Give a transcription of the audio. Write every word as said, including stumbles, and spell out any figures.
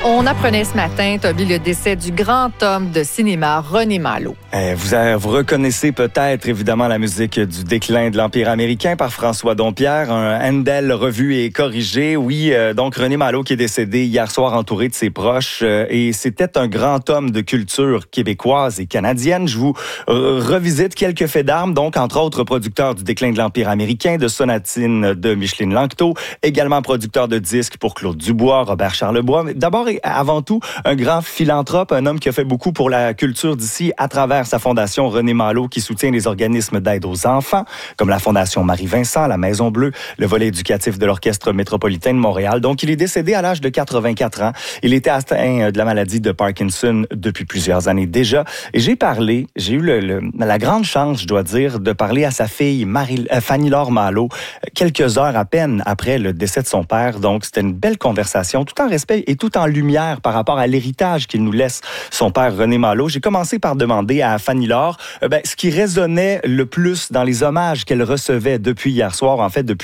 On apprenait ce matin, Toby, le décès du grand homme de cinéma, René Malo. Eh, vous, vous reconnaissez peut-être évidemment la musique du déclin de l'Empire américain par François Dompierre, un Handel revu et corrigé. Oui, euh, donc René Malo qui est décédé hier soir entouré de ses proches. Euh, et c'était un grand homme de culture québécoise et canadienne. Je vous euh, revisite quelques faits d'armes, donc entre autres producteur du déclin de l'Empire américain, de Sonatine de Micheline Langto, également producteur de disques pour Claude Dubois, Robert Charlebois. Mais d'abord et avant tout, un grand philanthrope, un homme qui a fait beaucoup pour la culture d'ici à travers sa fondation René Malo, qui soutient les organismes d'aide aux enfants, comme la Fondation Marie-Vincent, la Maison Bleue, le volet éducatif de l'Orchestre métropolitain de Montréal. Donc, il est décédé à l'âge de quatre-vingt-quatre ans. Il était atteint de la maladie de Parkinson depuis plusieurs années déjà. Et j'ai parlé, j'ai eu le, le, la grande chance, je dois dire, de parler à sa fille Marie, euh, Fanny-Laure Malo, quelques heures à peine après le décès de son père. Donc, c'était une belle conversation, tout en respect et tout en lumière par rapport à l'héritage qu'il nous laisse, son père René Malo. J'ai commencé par demander à Fanny-Laure euh, ben, ce qui résonnait le plus dans les hommages qu'elle recevait depuis hier soir, en fait, depuis